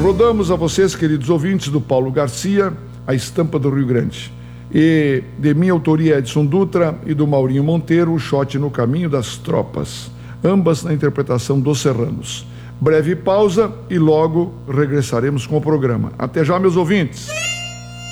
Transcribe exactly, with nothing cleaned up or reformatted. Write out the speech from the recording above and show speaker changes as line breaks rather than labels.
Rodamos a vocês, queridos ouvintes, do Paulo Garcia, A Estampa do Rio Grande. E de minha autoria, Edson Dutra, e do Maurinho Monteiro, O Shot no Caminho das Tropas, ambas na interpretação dos Serranos. Breve pausa e logo regressaremos com o programa. Até já, meus ouvintes.